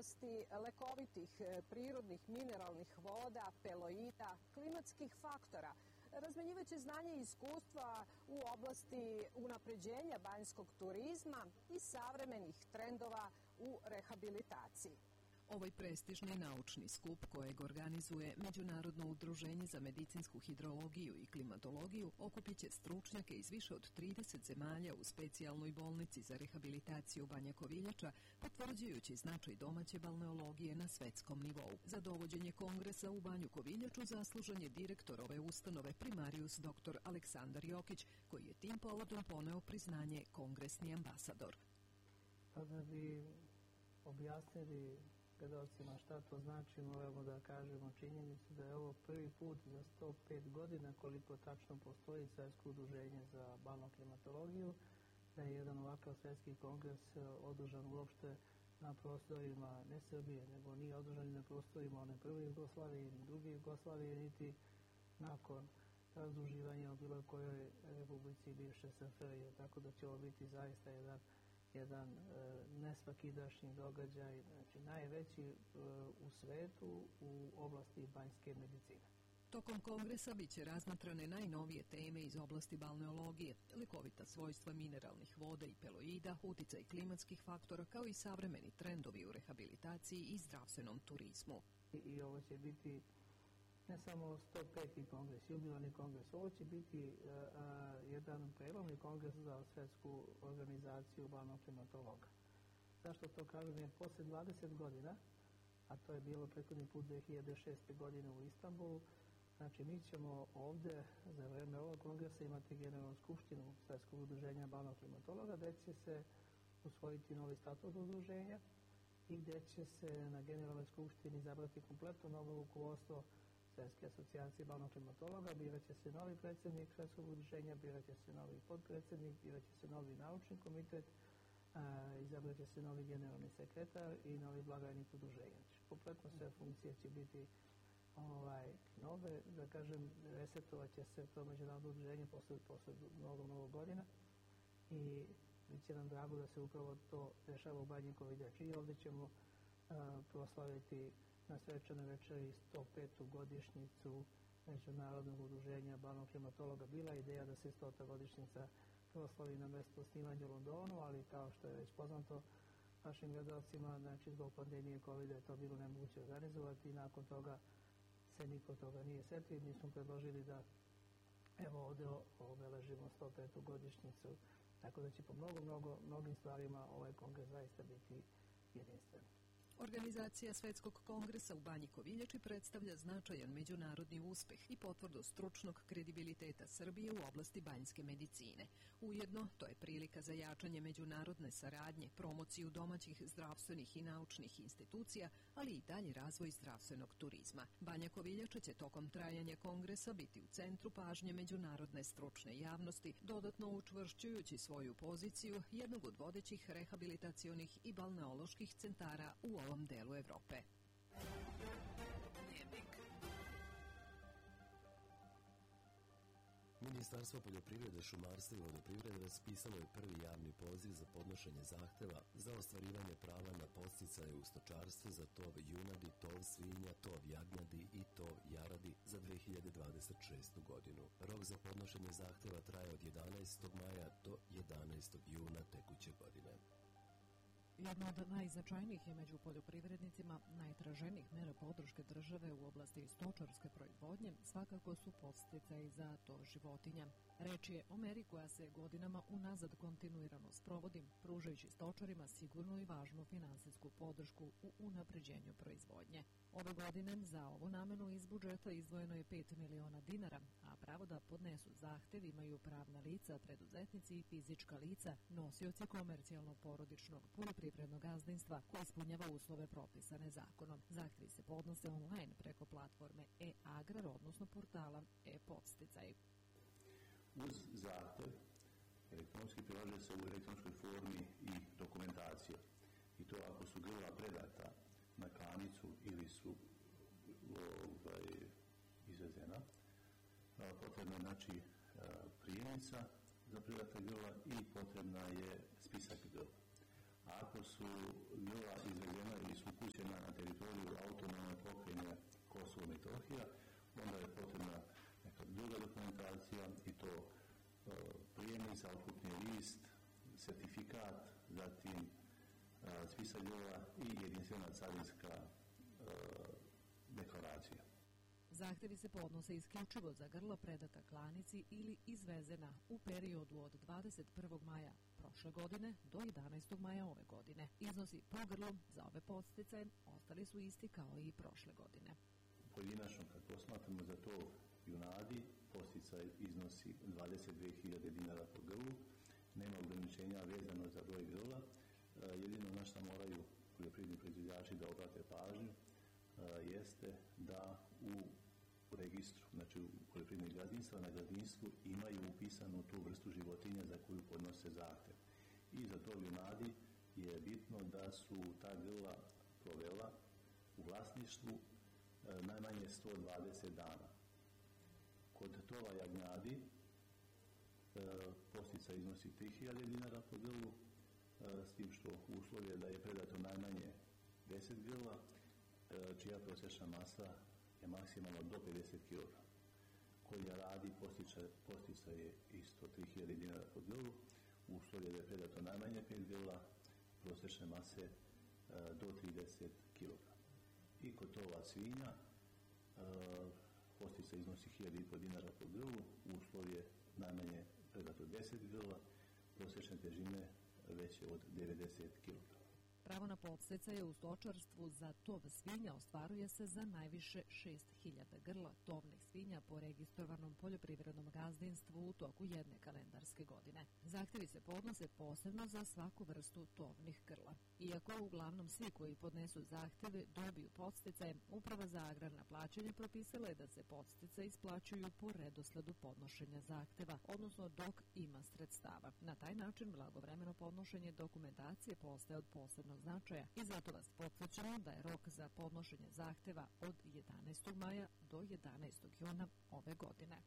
oblasti lekovitih prirodnih mineralnih voda, peloida, klimatskih faktora, razmenjivajući znanje i iskustva u oblasti unapređenja banjskog turizma i savremenih trendova u rehabilitaciji. Ovaj prestižni naučni skup kojeg organizuje Međunarodno udruženje za medicinsku hidrologiju i klimatologiju okupit će stručnjake iz više od 30 zemalja u specijalnoj bolnici za rehabilitaciju Banja Koviljača, potvrđujući značaj domaće balneologije na svetskom nivou. Za dovođenje kongresa u Banju Koviljaču zaslužan je direktor ove ustanove primarijus dr. Aleksandar Jokić, koji je tim povodom poneo priznanje kongresni ambasador. Da bi objasnili gledalcima šta to znači, moramo da kažemo činjenicu da je ovo prvi put za 105 godina koliko tačno postoji Svetsko udruženje za balneologiju i klimatologiju, da je jedan ovakav svetski kongres održan uopšte na prostorima ne Srbije, nego nije održan na prostorima one prve Jugoslavije, ni druge Jugoslavije, niti nakon razdruživanja u bilo kojoj republici bivše SFRJ, tako da će ovo biti zaista jedan nesvakidašnji događaj, znači najveći u svetu u oblasti banjske medicine. Tokom kongresa biće razmatrane najnovije teme iz oblasti balneologije, lekovita svojstva mineralnih voda i peloida, uticaj klimatskih faktora, kao i savremeni trendovi u rehabilitaciji i zdravstvenom turizmu. I ovo će biti ne samo 105. kongres, jubilarni kongres, ovo će biti jedan prelomni kongres za svetsku organizaciju balneologije i klimatologa. Zašto to kažem? Jer posle 20 godina, a to je bilo prethodni put 2006. godine u Istanbulu, znači mi ćemo ovde za vreme ovog kongresa imati generalnu skupštinu Svetskog udruženja balneologije i klimatologa, gde će se usvojiti novi statut udruženja i gde će se na generalnoj skupštini izabrati kompletno novo rukovodstvo Svetske asocijacije balneologije i klimatologa, birat će se novi predsjednik Svetskog udruženja, birat će se novi podpredsjednik, birat će se novi naučni komitet, izabrat će se novi generalni sekretar i novi blagajnik udruženja. Kompletno sve funkcije će biti nove, da kažem, resetovat će se to međunarodno udruženje posle mnogo godina i bit će nam drago da se upravo to dešava u Banji Koviljači. I ovde ćemo proslaviti na svečanoj večeri 105. godišnjicu Međunarodnog udruženja balneologije i klimatologa. Bila je ideja da se 100. godišnjica proslavi na mesto osnivanja u Londonu, ali kao što je već poznato našim gledalcima, znači zbog pandemije COVID-a je to bilo nemoguće organizovati i nakon toga se niko toga nije setio. Mi smo predložili da evo ovde obeležimo 105. godišnjicu, tako da će po mnogim stvarima ovaj kongres zaista biti jedinstven. Organizacija Svetskog kongresa u Banji Koviljači predstavlja značajan međunarodni uspeh i potvrdu stručnog kredibiliteta Srbije u oblasti banjske medicine. Ujedno, to je prilika za jačanje međunarodne saradnje, promociju domaćih zdravstvenih i naučnih institucija, ali i dalji razvoj zdravstvenog turizma. Banja Koviljača će tokom trajanja kongresa biti u centru pažnje međunarodne stručne javnosti, dodatno učvršćujući svoju poziciju jednog od vodećih rehabilitacionih i balneoloških centara u ovom delu Evrope. Ministarstvo poljoprivrede, šumarstva i vodoprivrede raspisalo je prvi javni poziv za podnošenje zahteva za ostvarivanje prava na podsticaje u stočarstvu za tov junadi, tov svinja, tov jagnjadi i tov jaradi za 2026. godinu. Rok za podnošenje zahteva traje od 11. maja do 11. juna tekuće godine. Jedna od najznačajnijih je među poljoprivrednicima najtraženijih mera podrške države u oblasti stočarske proizvodnje svakako su podsticaji za tov životinja. Reč je o meri koja se godinama unazad kontinuirano sprovodi, pružajući stočarima sigurnu i važnu finansijsku podršku u unapređenju proizvodnje. Ove godine za ovu namenu iz budžeta izdvojeno je 5 miliona dinara, a pravo da podnesu zahtev imaju pravna lica, preduzetnici i fizička lica, nosioci komercijalnog porodičnog poljoprivrednog gazdinstva koji ispunjava uslove propisane zakonom. Zahtevi se podnose online preko platforme e-agrar, odnosno portala e-podsticaj. Uz zahtev elektronski prilaže se u elektronskoj formi i dokumentacija. I to ako su grla predata na klanicu ili su izvezena, potrebna je znači prijemnica za predata grla i potrebna je spisak grla. A ako su grla izvezena ili su kuće Metohija, onda je potrebna neka druga dokumentacija i to prijemnica, otkupni list, sertifikat, zatim spisa grla i jedinstvena carinska deklaracija. Zahtevi se podnose isključivo za grla predata klanici ili izvezena u periodu od 21. maja prošle godine do 11. maja ove godine. Iznosi po grlu za ove podsticaje ostali su isti kao i prošle godine. Pojedinačno, kad posmatramo za to junadi, podsticaj iznosi 22.000 dinara po grlu, nema ograničenja vezano za broj grla, jedino na što moraju poljoprivredni proizvođači da obrate pažnju jeste da u registru, znači u poljoprivrednih gazdinstva, na gazdinstvu imaju upisanu tu vrstu životinja za koju podnose zahtev. I za to junadi je bitno da su ta grla provela u vlasništvu najmanje 120 dana. Kod tova jagnjadi podsticaj iznosi 3.000 dinara po grlu, s tim što uslov je da je predato najmanje 10 grla, čija prosječna masa je maksimalno do 50 kg. Kod jaradi podsticaj je isto 3.000 dinara po grlu, uslov je da je predato najmanje 5 grla, prosječne mase do 30 kg. I kod tova svinja podsticaj iznosi 1.500 dinara po grlu, uslov je najmanje predato 10 grla, prosječne težine veće od 90 kg. Pravo na podsticaje u stočarstvu za tov svinja ostvaruje se za najviše 6.000 grla tovnih svinja po registrovanom poljoprivrednom gazdinstvu u toku jedne kalendarske godine. Zahtevi se podnose posebno za svaku vrstu tovnih grla. Iako uglavnom svi koji podnesu zahteve dobiju podsticaje, Uprava za agrarna plaćanja propisala je da se podsticaje isplaćuju po redosledu podnošenja zahteva, odnosno dok ima sredstava. Na taj način blagovremeno podnošenje dokumentacije postaje od posebnog značaja i zato vas podsjećamo da je rok za podnošenje zahteva od 11. maja do 11. juna ove godine.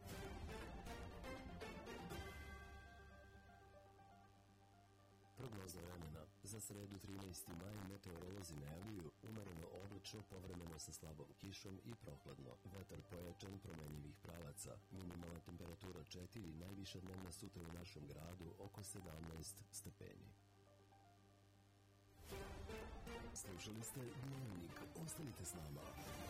Prognoza vremena. Za sredu 13. maj meteorolozi najavljuju umereno oblačno, povremeno sa slabom kišom i prohladno. Vetar pojačan, promenjivih pravaca. Minimalna temperatura 4, najviša dnevna sutra u našem gradu oko 17 stepeni. Slušali ste Dnevnik. Ostanite s nama.